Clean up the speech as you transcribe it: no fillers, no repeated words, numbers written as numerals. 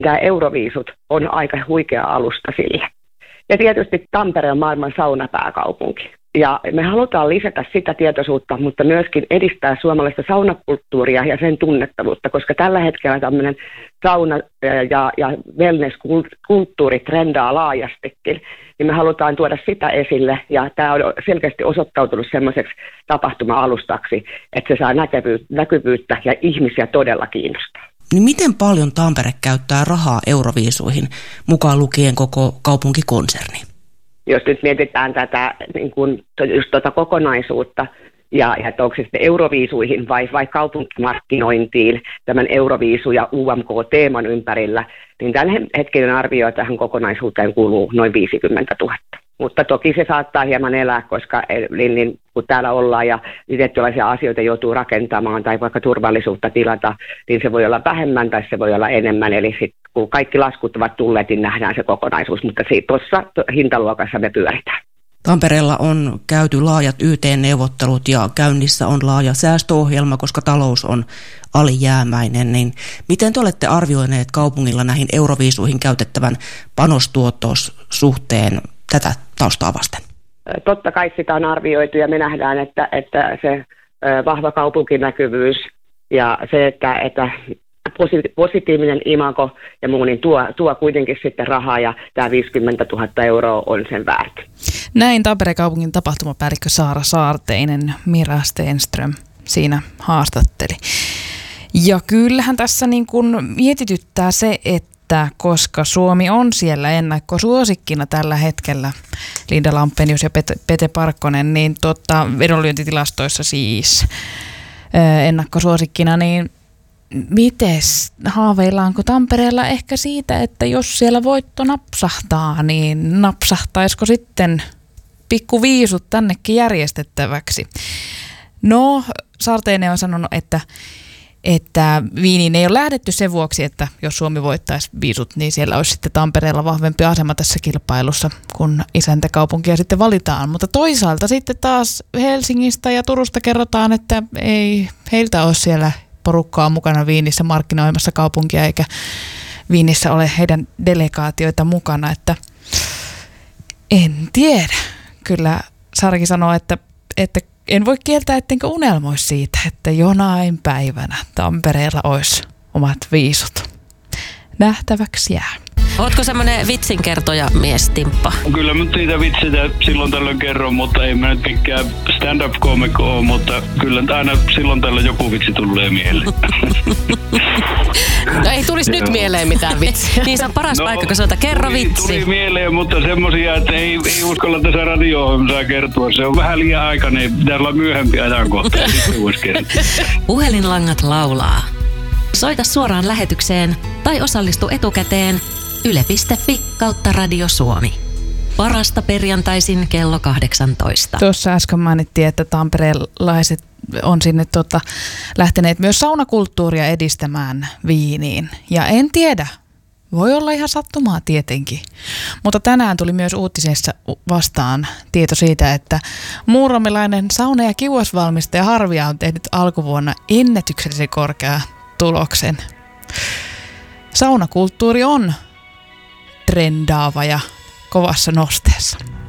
Tämä Euroviisut on aika huikea alusta sille. Ja tietysti Tampere on maailman saunapääkaupunki. Ja me halutaan lisätä sitä tietoisuutta, mutta myöskin edistää suomalaista saunakulttuuria ja sen tunnettavuutta, koska tällä hetkellä tämmöinen sauna- ja wellness-kulttuuri trendaa laajastikin. Niin me halutaan tuoda sitä esille, ja tämä on selkeästi osoittautunut semmoiseksi tapahtuma-alustaksi, että se saa näkyvyyttä ja ihmisiä todella kiinnostaa. Niin miten paljon Tampere käyttää rahaa Euroviisuihin, mukaan lukien koko kaupunkikonserni? Jos nyt mietitään tätä niin kuin, just tuota kokonaisuutta, ja että onko se sitten Euroviisuihin vai kaupunkimarkkinointiin tämän Euroviisu- ja UMK-teeman ympärillä, niin tämän hetkinen arvio tähän kokonaisuuteen kuuluu noin 50 000. Mutta toki se saattaa hieman elää, koska niin, kun täällä ollaan ja tietynlaisia asioita joutuu rakentamaan tai vaikka turvallisuutta tilata, niin se voi olla vähemmän tai se voi olla enemmän. Eli sit, kun kaikki laskut ovat tulleet, niin nähdään se kokonaisuus, mutta tuossa hintaluokassa me pyöritään. Tampereella on käyty laajat YT-neuvottelut ja käynnissä on laaja säästöohjelma, koska talous on alijäämäinen. Niin miten te olette arvioineet kaupungilla näihin Euroviisuihin käytettävän panostuottosuhteen tätä taustaa vasten? Totta kai sitä on arvioitu ja me nähdään, että se vahva kaupunkinäkyvyys ja se, että positiivinen imago ja muu, niin tuo kuitenkin sitten rahaa ja tämä 50 000 euroa on sen väärti. Näin Tampereen kaupungin tapahtumapäällikkö Saara Saarteinen, Mira Stenström siinä haastatteli. Ja kyllähän tässä niin kuin mietityttää se, että koska Suomi on siellä ennakkosuosikkina tällä hetkellä, Linda Lampenius ja Pete Parkkonen, niin vedonlyöntitilastoissa siis ennakkosuosikkina, niin mites haaveillaanko Tampereella ehkä siitä, että jos siellä voitto napsahtaa, niin napsahtaisiko sitten pikkuviisut tännekin järjestettäväksi? No, Saarteinen on sanonut, että Viiniin ei ole lähdetty sen vuoksi, että jos Suomi voittaisi viisut, niin siellä olisi sitten Tampereella vahvempi asema tässä kilpailussa, kun isäntäkaupunkia sitten valitaan. Mutta toisaalta sitten taas Helsingistä ja Turusta kerrotaan, että ei heiltä ole siellä porukkaa mukana Viinissä markkinoimassa kaupunkia, eikä Viinissä ole heidän delegaatioita mukana, että en tiedä. Kyllä Sarki sanoo, että en voi kieltää, ettenkö unelmoisi siitä, että jonain päivänä Tampereella olisi omat viisut. Nähtäväksi jää. Ootko semmoinen vitsinkertoja mies, Timppa? Kyllä mä niitä vitsejä silloin tällöin kerron, mutta ei mä nyt mikään stand-up-koomikko ole, mutta kyllä aina silloin tällöin joku vitsi tulee mieleen. No ei tulisi nyt mieleen mitään vitsiä. Niin se on paras paikka, kun sanotaan kerro vitsi. Tuli mieleen, mutta semmosia, että ei uskalla tässä radio-ohjelmassa kertoa. Se on vähän liian aikainen, pitää olla myöhempi ajankohta. Puhelinlangat laulaa. Soita suoraan lähetykseen tai osallistu etukäteen yle.fi/Radio Suomi. Parasta perjantaisin kello 18. Tuossa äsken mainittiin, että tamperelaiset on sinne lähteneet myös saunakulttuuria edistämään Viiniin. Ja en tiedä, voi olla ihan sattumaa tietenkin. Mutta tänään tuli myös uutisessa vastaan tieto siitä, että muuromilainen sauna- ja kiuasvalmistaja Harvia on tehnyt alkuvuonna ennätyksellisen korkean tuloksen. Saunakulttuuri on trendaava ja kovassa nosteessa.